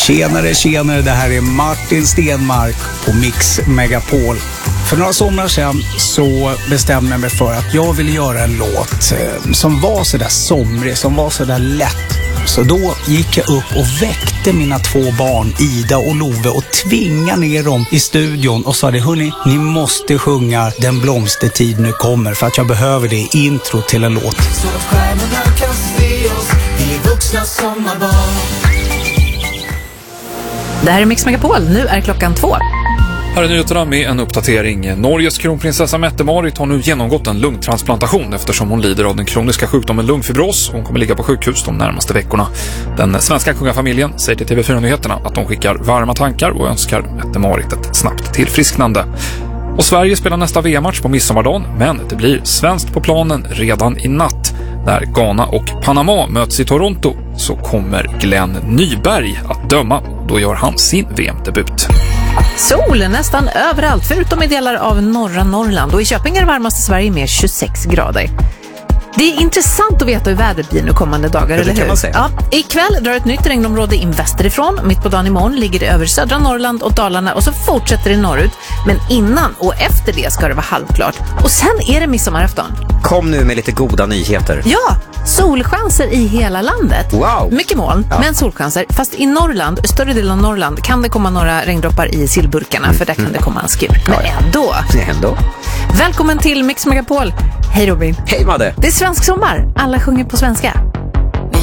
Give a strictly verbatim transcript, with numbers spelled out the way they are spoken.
Tjenare, tjenare, det här är Martin Stenmark på Mix Megapol. För några somrar sedan så bestämde jag mig för att jag ville göra en låt eh, som var så där somrig, som var så där lätt. Så då gick jag upp och väckte mina två barn, Ida och Love, och tvingade ner dem i studion och sa det: hörni, ni måste sjunga Den blomstertid nu kommer, för att jag behöver det i intro till en låt. Så att stjärnorna kan se oss, vi är vuxna sommarbarn. Det här är Mix Megapol, nu är klockan två. Här är nyheterna med en uppdatering. Norges kronprinsessa Mette-Marit har nu genomgått en lungtransplantation eftersom hon lider av den kroniska sjukdomen lungfibros. Hon kommer ligga på sjukhus de närmaste veckorna. Den svenska kungafamiljen säger till T V fyra-nyheterna att de skickar varma tankar och önskar Mette-Marit ett snabbt tillfrisknande. Och Sverige spelar nästa V M-match på midsommardagen, men det blir svenskt på planen redan i natt. När Ghana och Panama möts i Toronto så kommer Glenn Nyberg att döma. Då gör han sin V M-debut. Sol nästan överallt förutom i delar av norra Norrland, och i Köping är det varmaste i Sverige med tjugosex grader. Det är intressant att veta hur vädret blir nu kommande dagar, det eller hur? Man säga. Ja, ikväll drar ett nytt regnområde in västerifrån. Mitt på dagen imorgon ligger det över södra Norrland och Dalarna, och så fortsätter det norrut. Men innan och efter det ska det vara halvklart. Och sen är det midsommarafton. Kom nu med lite goda nyheter. Ja, solchanser i hela landet. Wow. Mycket moln, ja. Men solchanser. Fast i Norrland, större delen av Norrland, kan det komma några regndroppar i sillburkarna, mm. för där kan det komma en skur. Men ja, ja. ändå. ändå. Välkommen till Mix Megapol. Hej Robin. Hej Madde. Det är svensk sommar. Alla sjunger på svenska.